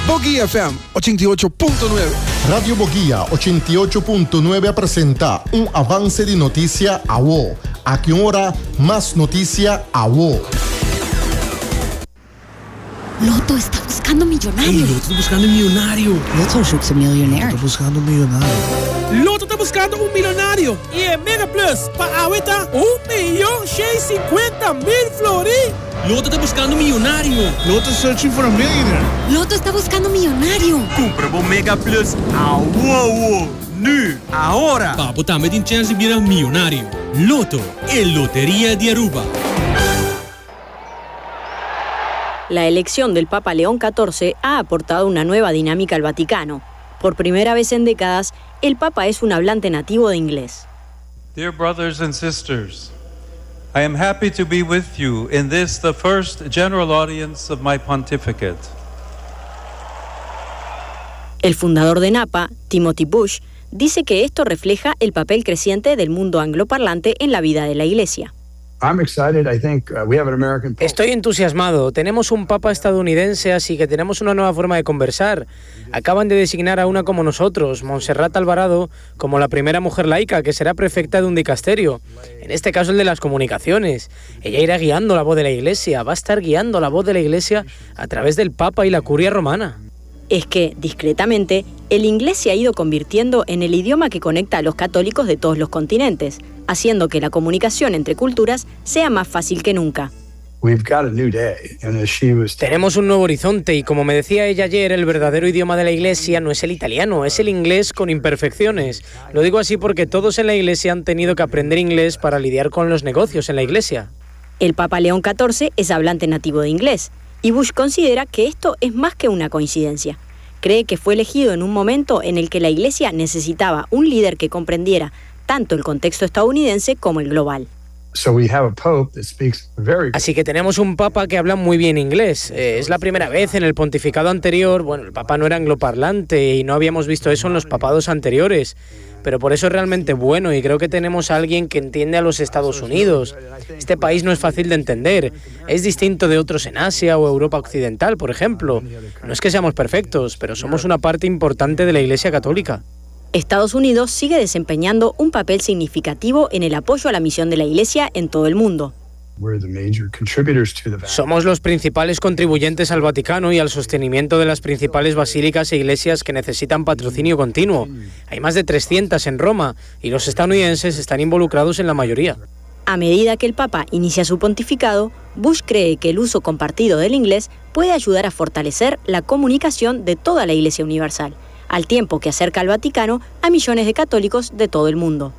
Boguía FM 88.9. Radio Boguía 88.9 presenta un avance de noticia a vos. A qué hora más noticia a vos. Loto está buscando millonario. Loto está buscando un millonario. Loto zoekt een miljonair. Loto buscando un millonario. Loto está buscando un millonario. Y en Mega Plus, para ahorita, 1.650.000 florins. Loto está buscando un millonario. Loto searching for a millionaire. Loto está buscando millonario. Compra o Mega Plus a wow. Nu, ahora. Para botar met een chance de een miljonario. Loto, el Lotería de Aruba. La elección del Papa León XIV ha aportado una nueva dinámica al Vaticano. Por primera vez en décadas, el Papa es un hablante nativo de inglés. Dear brothers and sisters, I am happy to be with you in this, the first general audience of my pontificate. El fundador de Napa, Timothy Bush, dice que esto refleja el papel creciente del mundo angloparlante en la vida de la Iglesia. Estoy entusiasmado. Tenemos un papa estadounidense, así que tenemos una nueva forma de conversar. Acaban de designar a una como nosotros, Montserrat Alvarado, como la primera mujer laica que será prefecta de un dicasterio. En este caso el de las comunicaciones. Ella irá guiando la voz de la Iglesia, va a estar guiando la voz de la Iglesia a través del Papa y la Curia Romana. Es que, discretamente, el inglés se ha ido convirtiendo en el idioma que conecta a los católicos de todos los continentes, haciendo que la comunicación entre culturas sea más fácil que nunca. Tenemos un nuevo horizonte y, como me decía ella ayer, el verdadero idioma de la Iglesia no es el italiano, es el inglés con imperfecciones. Lo digo así porque todos en la Iglesia han tenido que aprender inglés para lidiar con los negocios en la Iglesia. El Papa León XIV es hablante nativo de inglés, y Bush considera que esto es más que una coincidencia. Cree que fue elegido en un momento en el que la Iglesia necesitaba un líder que comprendiera tanto el contexto estadounidense como el global. Así que tenemos un papa que habla muy bien inglés. Es la primera vez. En el pontificado anterior, el papa no era angloparlante y no habíamos visto eso en los papados anteriores. Pero por eso es realmente bueno y creo que tenemos a alguien que entiende a los Estados Unidos. Este país no es fácil de entender. Es distinto de otros en Asia o Europa Occidental, por ejemplo. No es que seamos perfectos, pero somos una parte importante de la Iglesia Católica. Estados Unidos sigue desempeñando un papel significativo en el apoyo a la misión de la Iglesia en todo el mundo. Somos los principales contribuyentes al Vaticano y al sostenimiento de las principales basílicas e iglesias que necesitan patrocinio continuo. Hay más de 300 en Roma y los estadounidenses están involucrados en la mayoría. A medida que el Papa inicia su pontificado, Bush cree que el uso compartido del inglés puede ayudar a fortalecer la comunicación de toda la Iglesia universal, al tiempo que acerca al Vaticano a millones de católicos de todo el mundo.